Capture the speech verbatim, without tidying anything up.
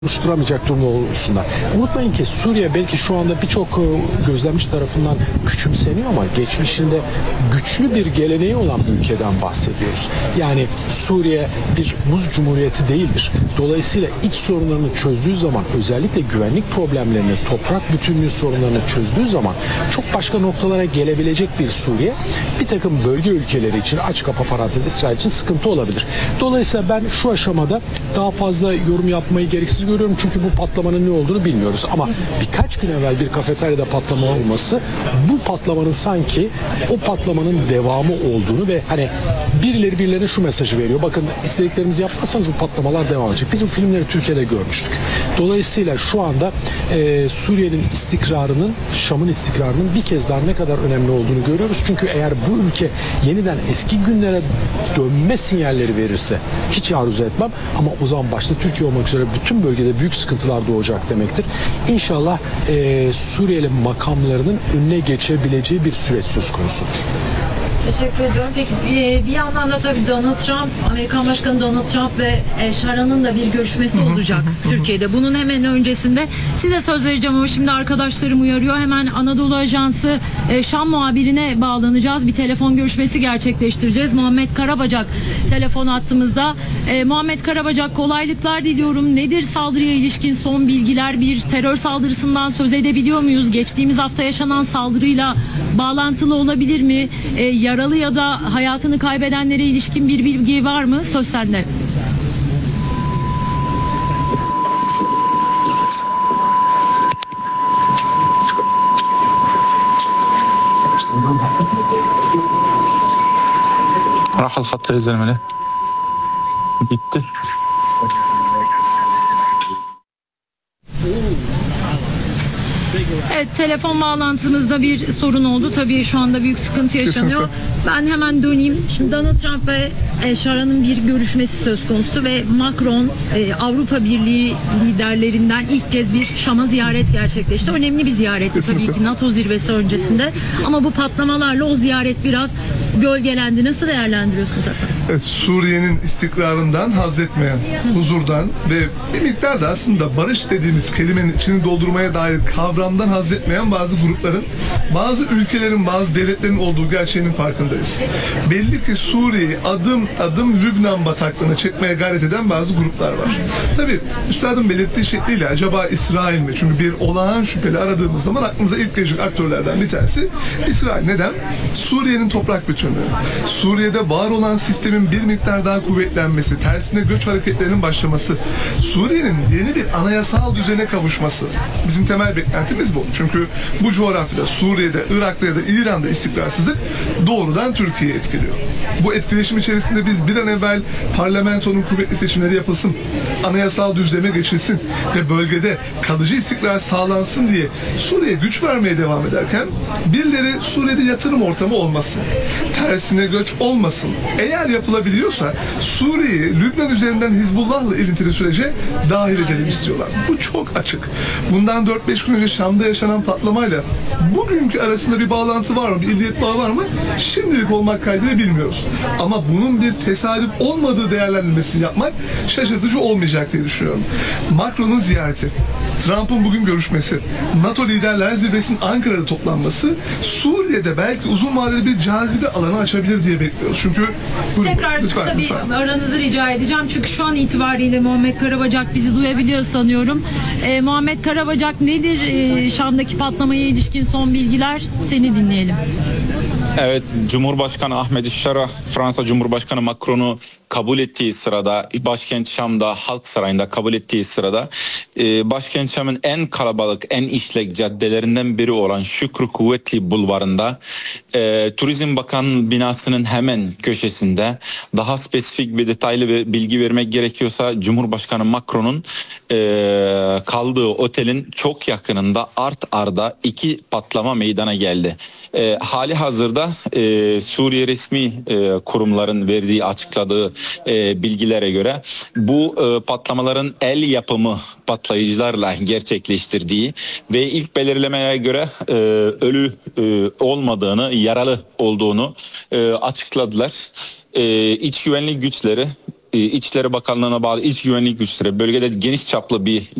oluşturamayacak durumda olsunlar. Unutmayın ki Suriye belki şu anda birçok gözlemci tarafından küçümseniyor ama geçmişinde güçlü bir geleneği olan bir ülkeden bahsediyoruz. Yani Suriye bir muz cumhuriyeti değildir. Dolayısıyla iç sorunlarını çözdüğü zaman, özellikle güvenlik problemlerini, toprak bütünlüğü sorunlarını çözdüğü zaman çok başka noktalara gelebilecek bir Suriye bir takım bölge ülkeleri için, aç kapa parantez İsrail için sıkıntı olabilir. Dolayısıyla ben şu aşamada daha fazla yorum yapmayı gereksiz görüyorum çünkü bu patlamanın ne olduğunu bilmiyoruz. Ama birkaç gün evvel bir kafeteryada patlama olması bu patlamanın sanki o patlamanın devamı olduğunu ve hani birileri birilerine şu mesajı veriyor. Bakın istediklerinizi yapmazsanız bu patlamalar devam edecek. Biz bu filmleri Türkiye'de görmüştük. Dolayısıyla şu anda e, Suriye'nin istikrarının, Şam'ın istikrarının bir kez daha ne kadar önemli olduğunu görüyoruz. Çünkü eğer bu ülke yeniden eski günlere dönme sinyalleri verirse hiç arzu etmem ama o zaman başta Türkiye olmak üzere bütün bölgede büyük sıkıntılar doğacak demektir. İnşallah e, Suriyeli makamlarının önüne geçebileceği bir süreç söz konusudur. Teşekkür ediyorum. Peki bir, bir yandan da tabii Donald Trump, Amerikan Başkanı Donald Trump ve Şaran'ın da bir görüşmesi olacak Türkiye'de. Bunun hemen öncesinde size söz vereceğim ama şimdi arkadaşlarım uyarıyor. Hemen Anadolu Ajansı Şam muhabirine bağlanacağız. Bir telefon görüşmesi gerçekleştireceğiz. Muhammed Karabacak telefon hattımızda. E, Muhammed Karabacak, kolaylıklar diliyorum. Nedir saldırıya ilişkin son bilgiler? Bir terör saldırısından söz edebiliyor muyuz? Geçtiğimiz hafta yaşanan saldırıyla bağlantılı olabilir mi? E, yaralı ya da hayatını kaybedenlere ilişkin bir bilgi var mı? Söz sende. راح الخط يا زلمه gitti. Evet, telefon bağlantımızda bir sorun oldu. Tabii şu anda büyük sıkıntı yaşanıyor. Ben hemen döneyim. Şimdi Donald Trump ve Şaran'ın bir görüşmesi söz konusu ve Macron Avrupa Birliği liderlerinden ilk kez bir Şam'a ziyaret gerçekleşti. Önemli bir ziyaretti tabii ki NATO zirvesi öncesinde. Ama bu patlamalarla o ziyaret biraz gölgelendi. Nasıl değerlendiriyorsunuz efendim? Evet, Suriye'nin istikrarından haz etmeyen, huzurdan ve bir miktar da aslında barış dediğimiz kelimenin içini doldurmaya dair kavramdan haz etmeyen bazı grupların, bazı ülkelerin, bazı devletlerin olduğu gerçeğinin farkındayız. Belli ki Suriye'yi adım adım Lübnan bataklığına çekmeye gayret eden bazı gruplar var. Tabii üstadın belirttiği şekliyle acaba İsrail mi? Çünkü bir olağan şüpheli aradığımız zaman aklımıza ilk gelecek aktörlerden bir tanesi İsrail. Neden? Suriye'nin toprak bütünlüğü. Suriye'de var olan sistemin bir miktar daha kuvvetlenmesi, tersine göç hareketlerinin başlaması, Suriye'nin yeni bir anayasal düzene kavuşması. Bizim temel beklentimiz bu. Çünkü bu coğrafyada, Suriye'de, Irak'ta ya da İran'da istikrarsızlık doğrudan Türkiye'yi etkiliyor. Bu etkileşim içerisinde biz bir an evvel parlamentonun kuvvetli seçimleri yapılsın, anayasal düzleme geçilsin ve bölgede kalıcı istikrar sağlansın diye Suriye'ye güç vermeye devam ederken birileri Suriye'de yatırım ortamı olmasın, tersine göç olmasın. Eğer yapılabiliyorsa Suriye'yi Lübnan üzerinden Hizbullah'la ilintili sürece dahil edelim istiyorlar. Bu çok açık. Bundan dört beş gün önce Şam'da yaşanan patlamayla bugünkü arasında bir bağlantı var mı? Bir illiyet bağı var mı? Şimdilik olmak kaydıyla bilmiyoruz. Ama bunun bir tesadüf olmadığı değerlendirmesini yapmak şaşırtıcı olmayacak diye düşünüyorum. Macron'un ziyareti, Trump'ın bugün görüşmesi, NATO Liderler Zirvesi'nin Ankara'da toplanması Suriye'de belki uzun vadeli bir cazibe alanı açabilir diye bekliyoruz. Çünkü buyurun, tekrar lütfen, kısa lütfen. bir aranızı rica edeceğim. Çünkü şu an itibariyle Muhammed Karabacak bizi duyabiliyor sanıyorum. Ee, Muhammed Karabacak, nedir e, Şam'daki patlamaya ilişkin son bilgiler? Seni dinleyelim. Evet, Cumhurbaşkanı Ahmed Şara, Fransa Cumhurbaşkanı Macron'u kabul ettiği sırada, başkent Şam'da Halk Sarayı'nda kabul ettiği sırada e, başkent Şam'ın en kalabalık, en işlek caddelerinden biri olan Şükrü Kuvvetli Bulvarı'nda e, Turizm Bakan binasının hemen köşesinde, daha spesifik bir detaylı bir bilgi vermek gerekiyorsa Cumhurbaşkanı Macron'un e, kaldığı otelin çok yakınında art arda iki patlama meydana geldi. E, hali hazırda e, Suriye resmi e, kurumların verdiği, açıkladığı e, bilgilere göre bu e, patlamaların el yapımı patlayıcılarla gerçekleştirdiği ve ilk belirlemeye göre e, ölü e, olmadığını, yaralı olduğunu e, açıkladılar. E, iç güvenlik güçleri e, İçişleri Bakanlığı'na bağlı iç güvenlik güçleri, bölgede geniş çaplı bir